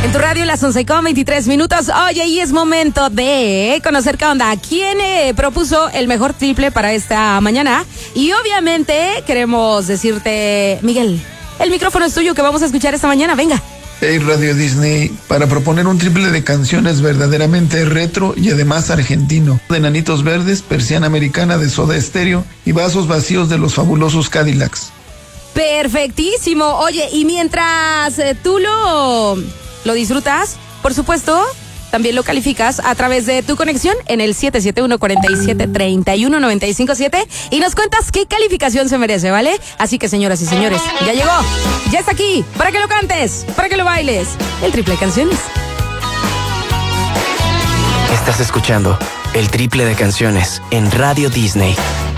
En tu radio, las 11:23. Oye, y es momento de conocer qué onda. ¿Quién propuso el mejor triple para esta mañana? Y obviamente queremos decirte, Miguel, el micrófono es tuyo, que vamos a escuchar esta mañana. Venga. Hey, Radio Disney, para proponer un triple de canciones verdaderamente retro y además argentino. De Enanitos Verdes, Persiana Americana de Soda Stereo y Vasos Vacíos de los Fabulosos Cadillacs. Perfectísimo. Oye, y mientras tú lo disfrutas, por supuesto, también lo calificas a través de tu conexión en el 771-47-31-957 y nos cuentas qué calificación se merece, ¿vale? Así que, señoras y señores, ya llegó, ya está aquí, para que lo cantes, para que lo bailes, el triple de canciones. Estás escuchando el triple de canciones en Radio Disney.